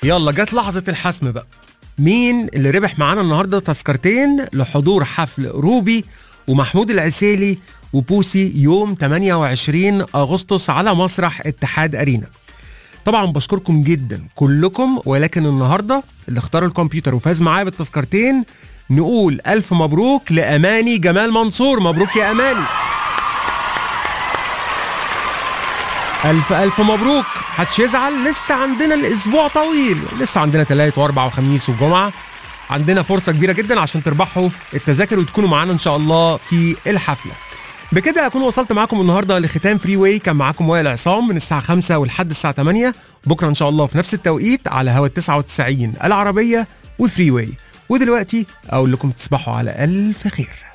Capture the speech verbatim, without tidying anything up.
يلا جت لحظة الحسم بقى. مين اللي ربح معانا النهارده تذكرتين لحضور حفل روبي ومحمود العسيلي وبوسي يوم ثمانية وعشرين أغسطس على مسرح اتحاد أرينا؟ طبعا بشكركم جدا كلكم، ولكن النهارده اللي اختار الكمبيوتر وفاز معايا بالتذكرتين نقول ألف مبروك لأماني جمال منصور. مبروك يا أماني، ألف ألف مبروك. محدش يزعل، لسه عندنا الأسبوع طويل، لسه عندنا تلات وأربع وخميس وجمعة، عندنا فرصة كبيرة جدا عشان تربحوا التذاكر وتكونوا معانا إن شاء الله في الحفلة. بكده أكون وصلت معاكم النهاردة لختام فري واي. كان معاكم وائل عصام من الساعة خمسة ولحد الساعة ثمانية. بكرة إن شاء الله في نفس التوقيت على هوا تسعة وتسعين العربية وفري واي. ودلوقتي أقول لكم تصبحوا على ألف خير.